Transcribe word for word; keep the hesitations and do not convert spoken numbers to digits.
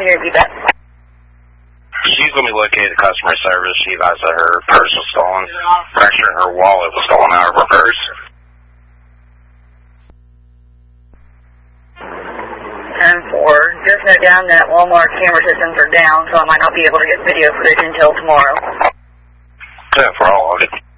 Here, be back. She's going to be located at customer service. She advised that her purse was stolen. Actually, her wallet was stolen out of her purse. ten four. Just note down that Walmart camera systems are down, so I might not be able to get video footage until tomorrow. ten four, all of it.